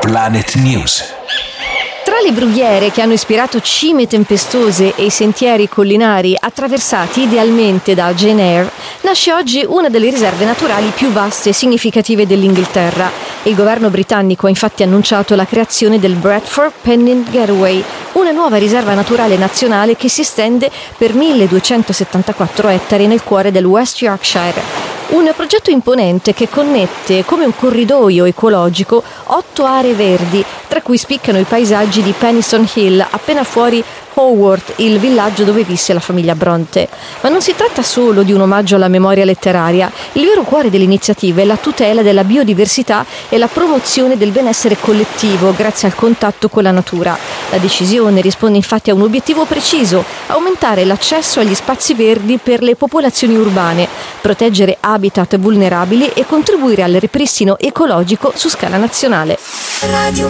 Planet News. Tra le brughiere che hanno ispirato cime tempestose e i sentieri collinari attraversati idealmente da Jane Eyre, nasce oggi una delle riserve naturali più vaste e significative dell'Inghilterra. Il governo britannico ha infatti annunciato la creazione del Bradford Pennine Gateway, una nuova riserva naturale nazionale che si estende per 1274 ettari nel cuore del West Yorkshire. Un progetto imponente che connette, come un corridoio ecologico, 8 aree verdi, tra cui spiccano i paesaggi di Penistone Hill, appena fuori Haworth, il villaggio dove visse la famiglia Bronte. Ma non si tratta solo di un omaggio alla memoria letteraria. Il vero cuore dell'iniziativa è la tutela della biodiversità e la promozione del benessere collettivo grazie al contatto con la natura. La decisione risponde infatti a un obiettivo preciso: aumentare l'accesso agli spazi verdi per le popolazioni urbane, proteggere habitat vulnerabili e contribuire al ripristino ecologico su scala nazionale.